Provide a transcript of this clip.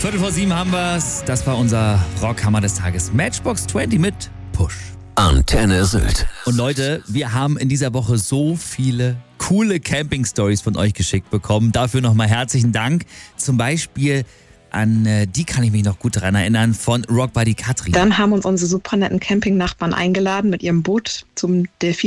7:15 haben wir's. Das war unser Rockhammer des Tages. Matchbox 20 mit Push. Antenne Sylt. Und Leute, wir haben in dieser Woche so viele coole Camping-Stories von euch geschickt bekommen. Dafür nochmal herzlichen Dank. Zum Beispiel an die kann ich mich noch gut daran erinnern, von Rock Buddy Katrin. Dann haben uns unsere super netten Campingnachbarn eingeladen mit ihrem Boot zum Delfin